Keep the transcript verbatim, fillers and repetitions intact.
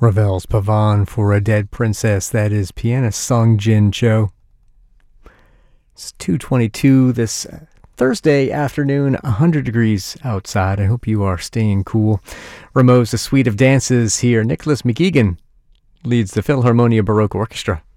Ravel's Pavane for a Dead Princess. That is pianist Song Jin Cho. It's two twenty-two this Thursday afternoon, one hundred degrees outside. I hope you are staying cool. Rameau's A Suite of Dances here. Nicholas McEgan leads the Philharmonia Baroque Orchestra.